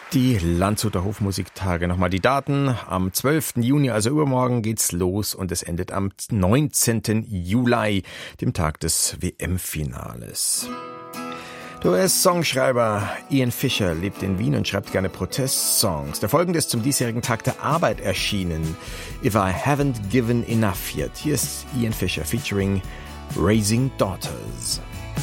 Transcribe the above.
Die Landshuter Hofmusiktage. Nochmal die Daten. Am 12. Juni, also übermorgen, geht's los und es endet am 19. Juli, dem Tag des WM-Finales. Der US-Songschreiber Ian Fisher lebt in Wien und schreibt gerne Protestsongs. Der folgende ist zum diesjährigen Tag der Arbeit erschienen. If I Haven't Given Enough Yet. Hier ist Ian Fisher featuring Raising Daughters.